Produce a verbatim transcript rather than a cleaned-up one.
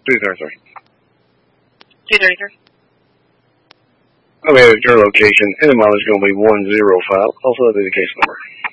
two thirty-three. two thirty-three. Okay, your location, and the mileage is going to be one zero five. Also, the case number.